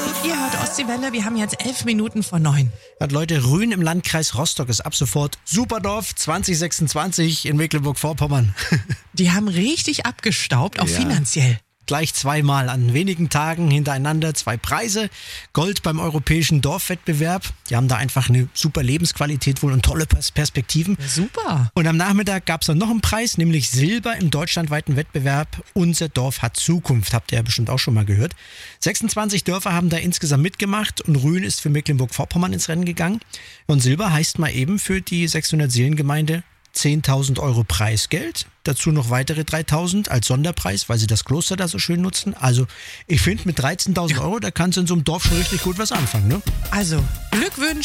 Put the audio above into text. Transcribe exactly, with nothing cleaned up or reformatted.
Ihr hört Ostseewelle, wir haben jetzt elf Minuten vor neun. Hat Leute, Rühen im Landkreis Rostock ist ab sofort Superdorf zwanzig sechsundzwanzig in Mecklenburg-Vorpommern. Die haben richtig abgestaubt, auch Ja. finanziell. Gleich zweimal an wenigen Tagen hintereinander zwei Preise. Gold beim europäischen Dorfwettbewerb. Die haben da einfach eine super Lebensqualität wohl und tolle Pers- Perspektiven. Super. Und am Nachmittag gab es dann noch einen Preis, nämlich Silber im deutschlandweiten Wettbewerb Unser Dorf hat Zukunft. Habt ihr ja bestimmt auch schon mal gehört. sechsundzwanzig Dörfer haben da insgesamt mitgemacht und Rühen ist für Mecklenburg-Vorpommern ins Rennen gegangen. Und Silber heißt mal eben für die sechshundert-Seelen-Gemeinde zehntausend Euro Preisgeld. Dazu noch weitere dreitausend als Sonderpreis, weil sie das Kloster da so schön nutzen. Also ich finde, mit dreizehntausend Euro, da kannst du in so einem Dorf schon richtig gut was anfangen, ne? Also, Glückwünsche.